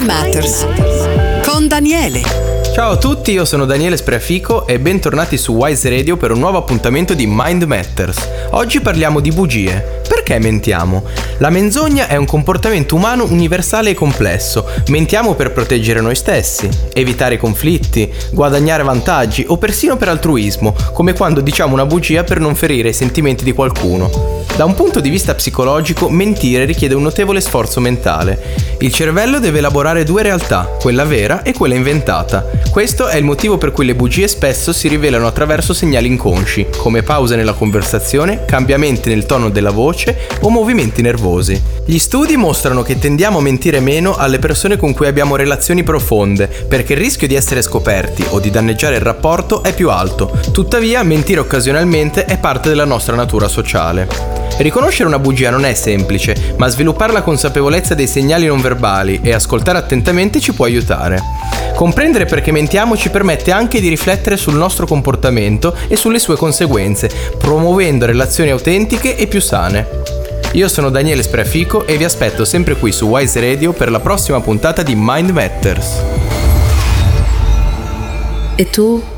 Matters con Daniele. Ciao a tutti, io sono Daniele Spreafico e bentornati su Wise Radio per un nuovo appuntamento di Mind Matters. Oggi parliamo di bugie. Perché mentiamo? La menzogna è un comportamento umano universale e complesso. Mentiamo per proteggere noi stessi, evitare conflitti, guadagnare vantaggi o persino per altruismo, come quando diciamo una bugia per non ferire i sentimenti di qualcuno. Da un punto di vista psicologico, mentire richiede un notevole sforzo mentale. Il cervello deve elaborare due realtà, quella vera e quella inventata. Questo è il motivo per cui le bugie spesso si rivelano attraverso segnali inconsci, come pause nella conversazione, cambiamenti nel tono della voce o movimenti nervosi. Gli studi mostrano che tendiamo a mentire meno alle persone con cui abbiamo relazioni profonde, perché il rischio di essere scoperti o di danneggiare il rapporto è più alto. Tuttavia, mentire occasionalmente è parte della nostra natura sociale. Riconoscere una bugia non è semplice, ma sviluppare la consapevolezza dei segnali non verbali e ascoltare attentamente ci può aiutare. Comprendere perché mentiamo ci permette anche di riflettere sul nostro comportamento e sulle sue conseguenze, promuovendo relazioni autentiche e più sane. Io sono Daniele Spreafico e vi aspetto sempre qui su Wise Radio per la prossima puntata di Mind Matters. E tu?